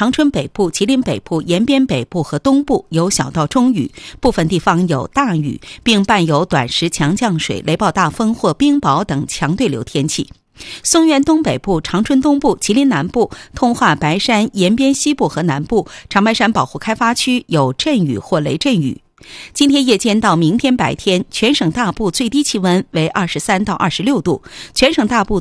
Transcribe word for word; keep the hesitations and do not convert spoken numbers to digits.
长春北部、吉林北部、延边北部和东部有小到中雨，部分地方有大雨，并伴有短时强降水、雷暴大风或冰雹等强对流天气。松原东北部、长春东部、吉林南部、通化白山、延边西部和南部、长白山保护开发区有阵雨或雷阵雨。今天夜间到明天白天，全省大部最低气温为二十三到二十六度，全省大部